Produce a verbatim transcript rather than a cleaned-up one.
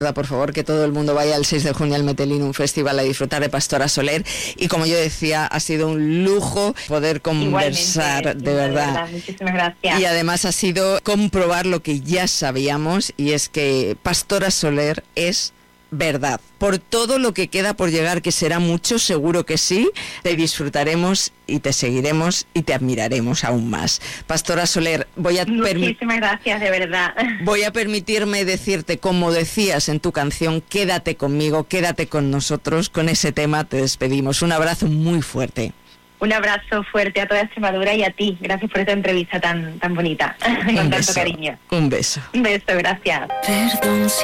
Por favor, que todo el mundo vaya el seis de junio al Metelín, un festival a disfrutar de Pastora Soler. Y como yo decía, ha sido un lujo poder conversar, Igualmente, de verdad. verdad. Muchísimas gracias. Y además ha sido comprobar lo que ya sabíamos, y es que Pastora Soler es verdad. Por todo lo que queda por llegar, que será mucho, seguro que sí, te disfrutaremos y te seguiremos y te admiraremos aún más. Pastora Soler, voy a muchísimas gracias, de verdad. Voy a permitirme decirte, como decías en tu canción, quédate conmigo, quédate con nosotros. Con ese tema te despedimos. Un abrazo muy fuerte. Un abrazo fuerte a toda Extremadura y a ti. Gracias por esta entrevista tan tan bonita, con tanto cariño. Un beso. Un beso, gracias. Perdón.